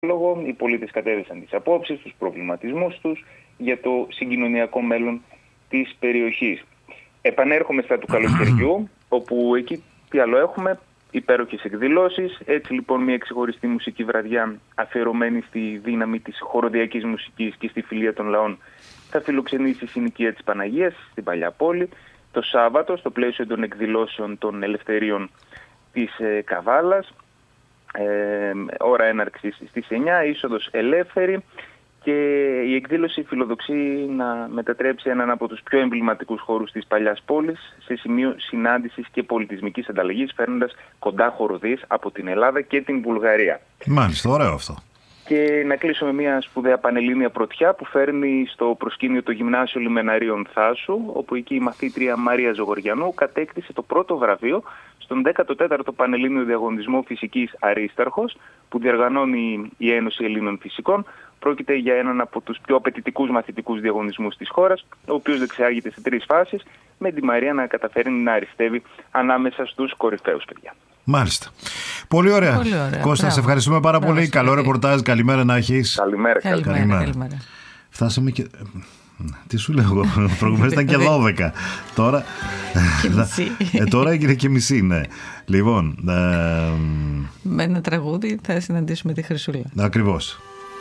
οι πολίτες κατέδεσαν τις απόψεις, τους προβληματισμούς τους για το συγκοινωνιακό μέλλον της περιοχής. Επανέρχομαι στα του καλοκαιριού, όπου εκεί τι άλλο έχουμε, υπέροχες εκδηλώσεις. Έτσι λοιπόν μια ξεχωριστή μουσική βραδιά αφιερωμένη στη δύναμη της χοροδιακής μουσικής και στη φιλία των λαών θα φιλοξενήσει η συνοικία της Παναγίας στην Παλιά Πόλη το Σάββατο στο πλαίσιο των εκδηλώσεων των Ελευθερίων της Καβάλας. Ώρα έναρξης στις 9, είσοδος ελεύθερη, και η εκδήλωση φιλοδοξεί να μετατρέψει έναν από τους πιο εμβληματικούς χώρους της Παλιάς Πόλης σε σημείο συνάντησης και πολιτισμικής ανταλλαγής, φέρνοντας κοντά χοροδίες από την Ελλάδα και την Βουλγαρία. Μάλιστα, ωραίο αυτό. Και να κλείσω με μια σπουδαία πανελλήνια πρωτιά που φέρνει στο προσκήνιο το Γυμνάσιο Λιμεναρίων Θάσου, όπου εκεί η μαθήτρια Μαρία Ζογοριανού κατέκτησε το πρώτο βραβείο στον 14ο Πανελλήνιο Διαγωνισμό Φυσικής Αρίσταρχος που διοργανώνει η Ένωση Ελλήνων Φυσικών. Πρόκειται για έναν από τους πιο απαιτητικούς μαθητικούς διαγωνισμούς της χώρας, ο οποίος διεξάγεται σε 3 φάσεις, με τη Μαρία να καταφέρει να αριστεύει ανάμεσα στους κορυφαίους παιδιά. Μάλιστα. Πολύ ωραία. Κώστα, σε ευχαριστούμε πάρα πολύ. Καλό ρεπορτάζ. Καλημέρα να έχεις. Καλημέρα. Φτάσαμε και... Τι σου λέω εγώ, προηγουμένως ήταν και 12. Τώρα, τώρα έγινε και μισή, ναι. Λοιπόν, με ένα τραγούδι θα συναντήσουμε τη Χρυσούλα. Ακριβώς.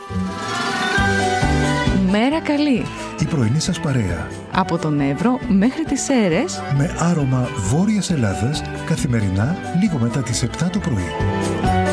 Μέρα καλή. Η πρωινή σας παρέα. Από τον Εύρο μέχρι τις Σέρρες. Με άρωμα Βόρειας Ελλάδας, καθημερινά λίγο μετά τις 7 το πρωί.